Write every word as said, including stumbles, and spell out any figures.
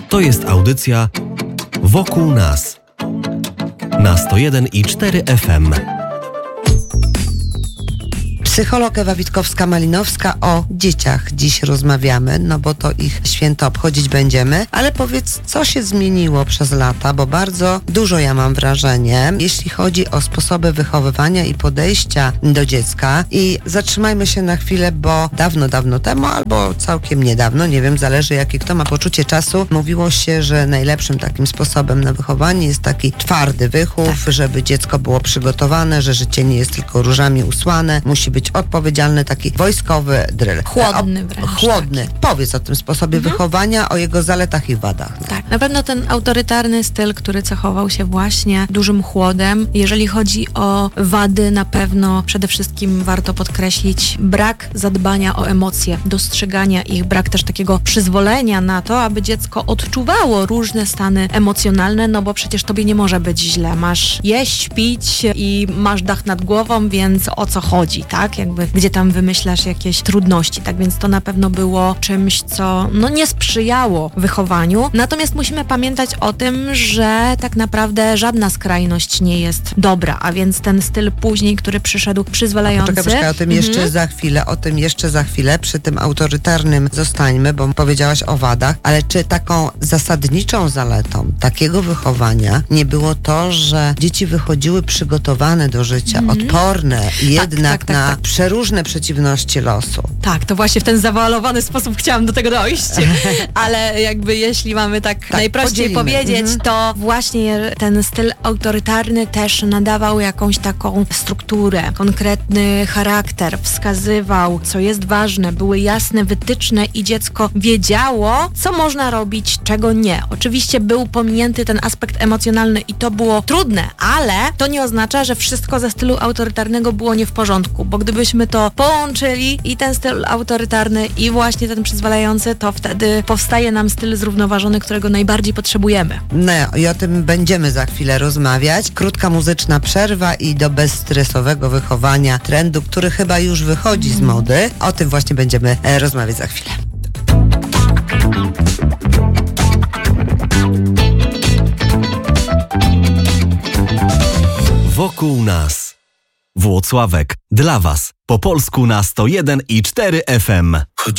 To jest audycja Wokół nas na sto jeden i cztery F M. Psycholog Ewa Witkowska-Malinowska, o dzieciach dziś rozmawiamy, no bo to ich święto obchodzić będziemy, ale powiedz, co się zmieniło przez lata, bo bardzo dużo ja mam wrażenie, jeśli chodzi o sposoby wychowywania i podejścia do dziecka. I zatrzymajmy się na chwilę, bo dawno, dawno temu, albo całkiem niedawno, nie wiem, zależy jakie kto ma poczucie czasu, mówiło się, że najlepszym takim sposobem na wychowanie jest taki twardy wychów, tak. Żeby dziecko było przygotowane, że życie nie jest tylko różami usłane, musi być odpowiedzialny, taki wojskowy dryl. Chłodny wręcz. Chłodny. Tak. Powiedz o tym sposobie mhm. wychowania, o jego zaletach i wadach. No. Tak, na pewno ten autorytarny styl, który cechował się właśnie dużym chłodem. Jeżeli chodzi o wady, na pewno przede wszystkim warto podkreślić brak zadbania o emocje, dostrzegania ich, brak też takiego przyzwolenia na to, aby dziecko odczuwało różne stany emocjonalne, no bo przecież tobie nie może być źle. Masz jeść, pić i masz dach nad głową, więc o co chodzi, tak? Jakby, gdzie tam wymyślasz jakieś trudności, tak więc to na pewno było czymś, co no nie sprzyjało wychowaniu. Natomiast musimy pamiętać o tym, że tak naprawdę żadna skrajność nie jest dobra, a więc ten styl później, który przyszedł przyzwalający. Poczekaj, poczekaj, o tym mhm. jeszcze za chwilę, o tym jeszcze za chwilę, przy tym autorytarnym zostańmy, bo powiedziałaś o wadach, ale czy taką zasadniczą zaletą takiego wychowania nie było to, że dzieci wychodziły przygotowane do życia, mhm. odporne jednak tak, tak, na tak, tak. przeróżne przeciwności losu. Tak, to właśnie w ten zawalowany sposób chciałam do tego dojść, ale jakby jeśli mamy tak, tak najprościej podzielimy. powiedzieć, mhm. to właśnie ten styl autorytarny też nadawał jakąś taką strukturę, konkretny charakter, wskazywał, co jest ważne, były jasne wytyczne i dziecko wiedziało, co można robić, czego nie. Oczywiście był pominięty ten aspekt emocjonalny i to było trudne, ale to nie oznacza, że wszystko ze stylu autorytarnego było nie w porządku, bo gdybyśmy to połączyli i ten styl autorytarny i właśnie ten przyzwalający, to wtedy powstaje nam styl zrównoważony, którego najbardziej potrzebujemy. No i o tym będziemy za chwilę rozmawiać. Krótka muzyczna przerwa i do bezstresowego wychowania, trendu, który chyba już wychodzi z mody. O tym właśnie będziemy e, rozmawiać za chwilę. Wokół nas. Włocławek. Dla Was. Po polsku na sto jeden i cztery F M.